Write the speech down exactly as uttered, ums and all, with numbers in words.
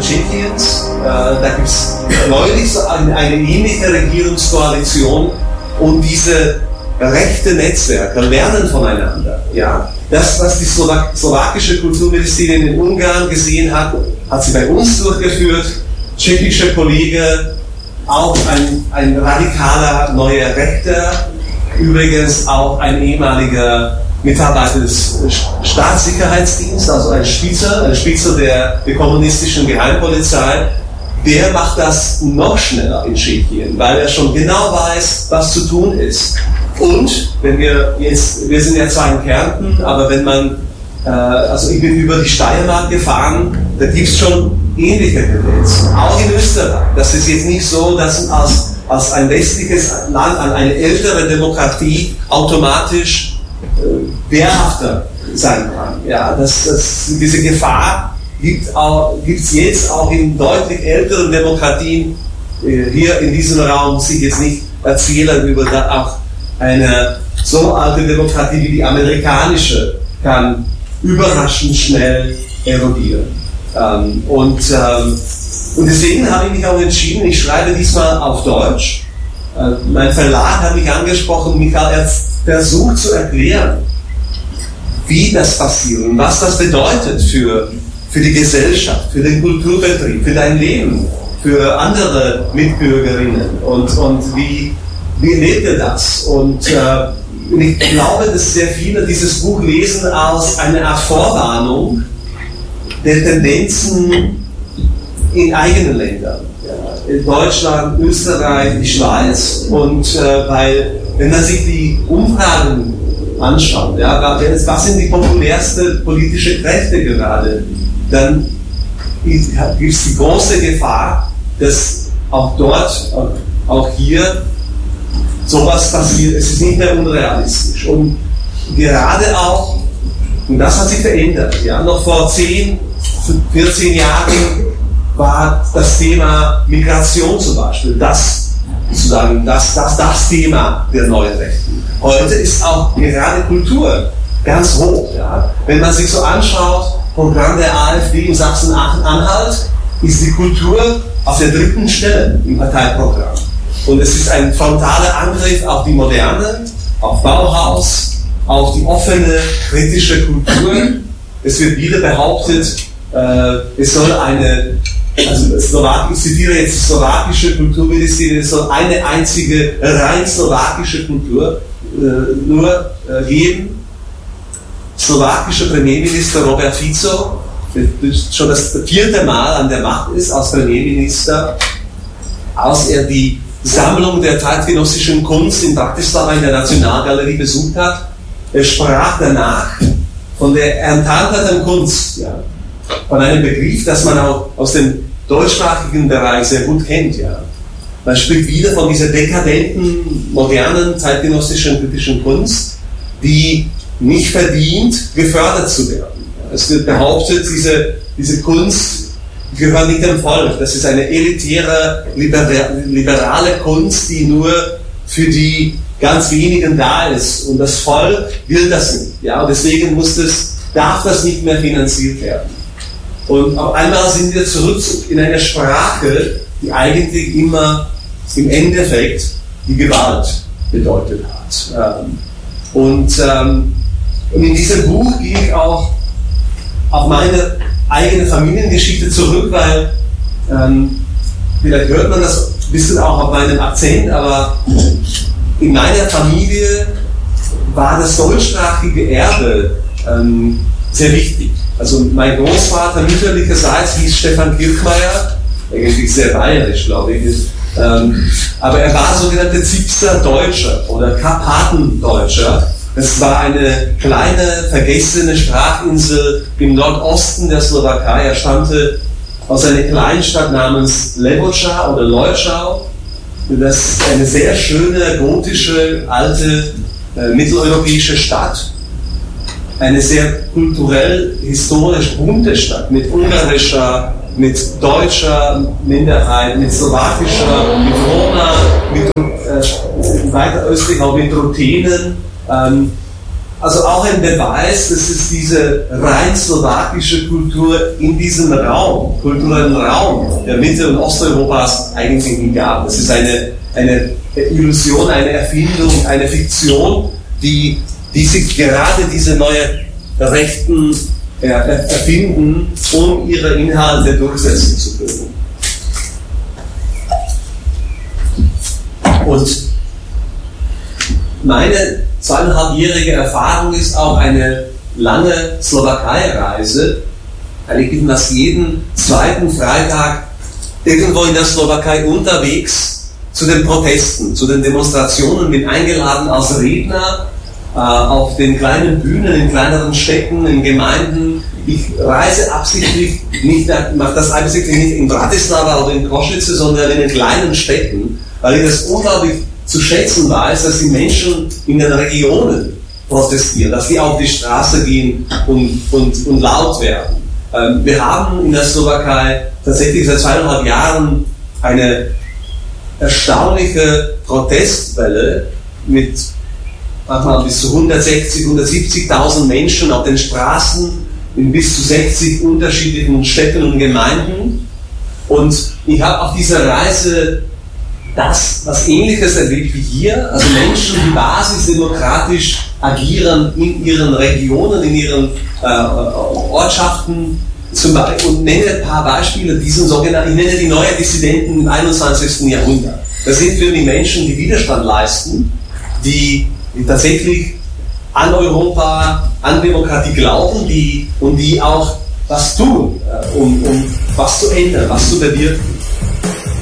Tschechiens. Äh, da gibt es neulich so eine, eine ähnliche Regierungskoalition und diese rechte Netzwerke lernen voneinander. Ja? Das, was die Slowak slowakische Kulturministerin in Ungarn gesehen hat, hat sie bei uns durchgeführt. Tschechische Kollege, auch ein, ein radikaler neuer Rechter, übrigens auch ein ehemaliger Mitarbeiter des Staatssicherheitsdienstes, also ein Spitzer, ein Spitzer der, der kommunistischen Geheimpolizei, der macht das noch schneller in Tschechien, weil er schon genau weiß, was zu tun ist. Und wenn wir jetzt, wir sind ja zwar in Kärnten, aber wenn man, äh, also ich bin über die Steiermark gefahren, da gibt es schon ähnliche Tendenzen, auch in Österreich. Das ist jetzt nicht so, dass als, als ein westliches Land an eine ältere Demokratie automatisch äh, wehrhafter sein kann. Ja, das, das, diese Gefahr gibt es jetzt auch in deutlich älteren Demokratien. Äh, hier in diesem Raum sich jetzt nicht erzählen über da auch eine so alte Demokratie wie die amerikanische kann überraschend schnell erodieren. Ähm, und, ähm, und deswegen habe ich mich auch entschieden, ich schreibe diesmal auf Deutsch. Äh, mein Verlag hat mich angesprochen, Michael, er versucht zu erklären, wie das passiert und was das bedeutet für, für die Gesellschaft, für den Kulturbetrieb, für dein Leben, für andere Mitbürgerinnen und, und wie, wie lebt ihr das? Und äh, ich glaube, dass sehr viele dieses Buch lesen als eine Art Vorwarnung der Tendenzen in eigenen Ländern. Ja, in Deutschland, Österreich, die Schweiz. Und äh, weil, wenn man sich die Umfragen anschaut, ja, was sind die populärsten politischen Kräfte gerade, dann gibt es die große Gefahr, dass auch dort, auch hier, sowas passiert. Es ist nicht mehr unrealistisch. Und gerade auch, und das hat sich verändert, ja, noch vor zehn, vierzehn Jahren war das Thema Migration zum Beispiel, das, sozusagen, das, das, das Thema der neuen Rechten. Heute ist auch gerade Kultur ganz hoch. Ja. Wenn man sich so anschaut, Programm der AfD in Sachsen-Anhalt, ist die Kultur auf der dritten Stelle im Parteiprogramm. Und es ist ein frontaler Angriff auf die Moderne, auf Bauhaus, auf die offene, kritische Kultur. Es wird wieder behauptet, äh, es soll eine, also Slowak, ich zitiere jetzt die slowakische Kulturministerin, es soll eine einzige rein slowakische Kultur äh, nur äh, geben. Slowakischer Premierminister Robert Fico, der schon das vierte Mal an der Macht ist als Premierminister, als er die Sammlung der zeitgenössischen Kunst in Bratislava in der Nationalgalerie besucht hat. Er sprach danach von der enttarnten Kunst, ja, von einem Begriff, das man auch aus dem deutschsprachigen Bereich sehr gut kennt. Ja. Man spricht wieder von dieser dekadenten, modernen, zeitgenössischen, kritischen Kunst, die nicht verdient, gefördert zu werden. Es wird behauptet, diese, diese Kunst gehört nicht dem Volk. Das ist eine elitäre, liberale Kunst, die nur für die ganz wenigen da ist. Und das Volk will das nicht. Ja? Und deswegen muss das, darf das nicht mehr finanziert werden. Und auf einmal sind wir zurück in einer Sprache, die eigentlich immer im Endeffekt die Gewalt bedeutet hat. Und, und in diesem Buch gehe ich auch auf meine eigene Familiengeschichte zurück, weil ähm, vielleicht hört man das ein bisschen auch auf meinem Akzent, aber in meiner Familie war das deutschsprachige Erbe ähm, sehr wichtig. Also mein Großvater mütterlicherseits hieß Stefan Kirchmeier, eigentlich sehr bayerisch, glaube ich, ähm, aber er war sogenannter Zipser Deutscher oder Karpatendeutscher. Das war eine kleine, vergessene Sprachinsel im Nordosten der Slowakei. Er stammte aus einer Kleinstadt namens Levoča oder Leučau. Das ist eine sehr schöne, gotische, alte, äh, mitteleuropäische Stadt. Eine sehr kulturell, historisch bunte Stadt mit ungarischer, mit deutscher Minderheit, mit slowakischer, mit Roma, mit äh, weiter östlich auch mit Ruthenen. Ähm, also auch ein Beweis, dass es diese rein slowakische Kultur in diesem Raum, kulturellen Raum der Mitte- und Osteuropas eigentlich nie gab. Das ist eine, eine Illusion, eine Erfindung, eine Fiktion, die, die sich gerade diese neue Rechten äh, erfinden, um ihre Inhalte durchsetzen zu können. Und meine zweieinhalbjährige Erfahrung ist auch eine lange Slowakei-Reise. Ich bin fast jeden zweiten Freitag irgendwo in der Slowakei unterwegs zu den Protesten, zu den Demonstrationen, bin eingeladen als Redner äh, auf den kleinen Bühnen in kleineren Städten, in Gemeinden. Ich reise absichtlich nicht, mache das absichtlich nicht in Bratislava oder in Košice, sondern in den kleinen Städten, weil ich das unglaublich zu schätzen weiß, dass die Menschen in den Regionen protestieren, dass die auf die Straße gehen und, und, und laut werden. Ähm, wir haben in der Slowakei tatsächlich seit zweieinhalb Jahren eine erstaunliche Protestwelle mit manchmal bis zu hundertsechzig, hundertsiebzigtausend Menschen auf den Straßen in bis zu sechzig unterschiedlichen Städten und Gemeinden. Und ich habe auf dieser Reise das, was Ähnliches erlebt wie hier, also Menschen, die basisdemokratisch agieren in ihren Regionen, in ihren äh, Ortschaften, zum Beispiel, und nenne ein paar Beispiele, diesen sogenannten, ich nenne die neuen Dissidenten im einundzwanzigsten Jahrhundert. Das sind für die Menschen, die Widerstand leisten, die, die tatsächlich an Europa, an Demokratie glauben, die, und die auch was tun, um, um was zu ändern, was zu bewirken.